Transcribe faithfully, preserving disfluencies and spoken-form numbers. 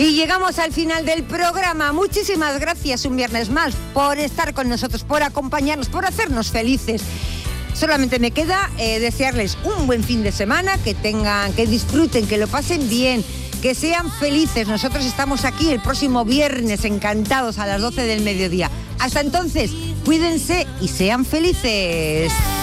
Y llegamos al final del programa. Muchísimas gracias un viernes más por estar con nosotros, por acompañarnos, por hacernos felices. Solamente me queda eh, desearles un buen fin de semana, que tengan, que disfruten, que lo pasen bien, que sean felices. Nosotros estamos aquí el próximo viernes, encantados, a las doce del mediodía. Hasta entonces, cuídense y sean felices.